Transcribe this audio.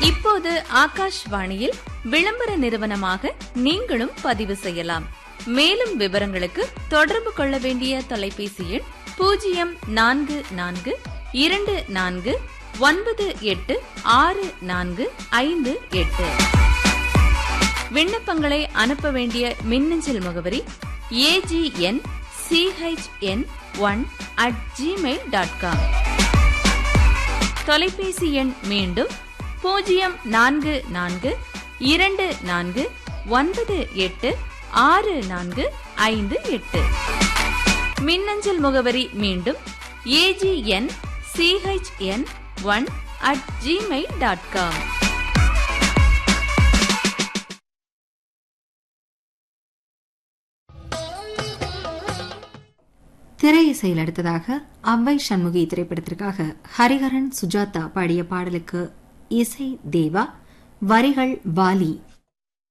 இப்போது ஆகாஷ்வாணியில் விளம்பர நிறுவனமாக நீங்களும் பதிவு செய்யலாம். மேலும் விவரங்களுக்கு தொடர்பு கொள்ள வேண்டிய தொலைபேசி எண் 0424986458. விண்ணப்பங்களை அனுப்ப வேண்டிய மின்னஞ்சல் முகவரி agn.chn1@gmail.com. தொலைபேசி எண் மீண்டும் 0424948658. மின்னஞ்சல் முகவரி மீண்டும் agn.chn1@gmail.com. திரை இசையில் அடுத்ததாக அவ்வை சண்முகி திரைப்படத்திற்காக ஹரிஹரன் சுஜாதா பாடிய பாடலுக்கு இசை தேவா, வரிகள் வாலி.